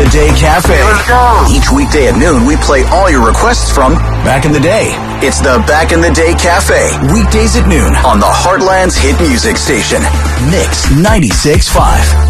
Day Cafe. Let's go. Each weekday at noon, we play all your requests from back in the day. It's the Back in the Day Cafe. Weekdays at noon on the Heartland's hit music station, Mix 96.5.